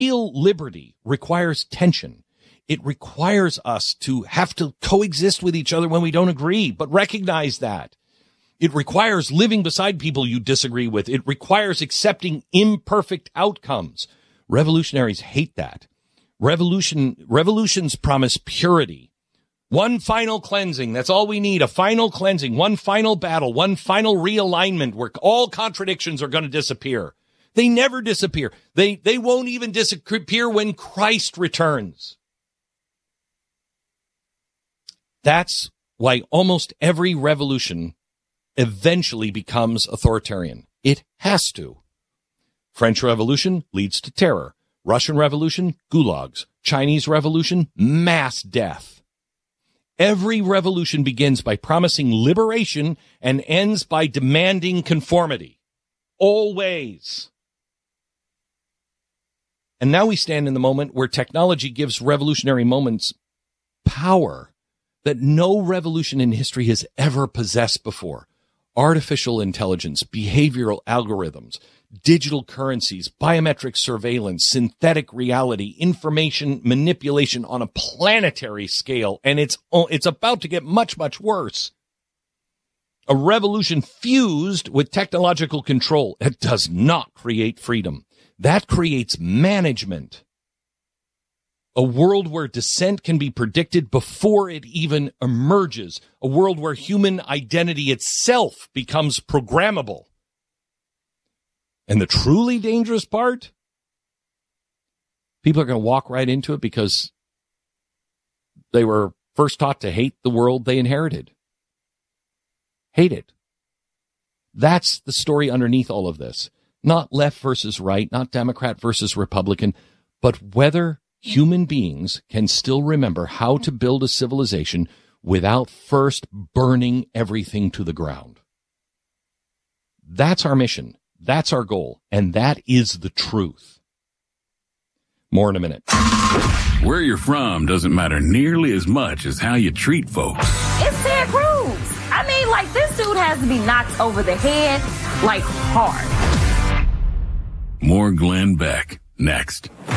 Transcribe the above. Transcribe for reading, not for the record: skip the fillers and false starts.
Real liberty requires tension. It requires us to have to coexist with each other when we don't agree, but recognize that. It requires living beside people you disagree with. It requires accepting imperfect outcomes. Revolutionaries hate that. Revolutions promise purity. One final cleansing. That's all we need. A final cleansing. One final battle. One final realignment where all contradictions are going to disappear. They never disappear. They won't even disappear when Christ returns. That's why almost every revolution eventually becomes authoritarian. It has to. French Revolution leads to terror. Russian Revolution, gulags. Chinese Revolution, mass death. Every revolution begins by promising liberation and ends by demanding conformity. Always. And now we stand in the moment where technology gives revolutionary moments power that no revolution in history has ever possessed before. Artificial intelligence, behavioral algorithms, digital currencies, biometric surveillance, synthetic reality, information manipulation on a planetary scale. And it's about to get much, much worse. A revolution fused with technological control. It does not create freedom. That creates management. A world where dissent can be predicted before it even emerges. A world where human identity itself becomes programmable. And the truly dangerous part? People are going to walk right into it because they were first taught to hate the world they inherited. Hate it. That's the story underneath all of this. Not left versus right, not Democrat versus Republican, but whether human beings can still remember how to build a civilization without first burning everything to the ground. That's our mission. That's our goal. And that is the truth. More in a minute. Where you're from doesn't matter nearly as much as how you treat folks. It's Ted Cruz. I mean, like, this dude has to be knocked over the head, like, hard. More Glenn Beck, next.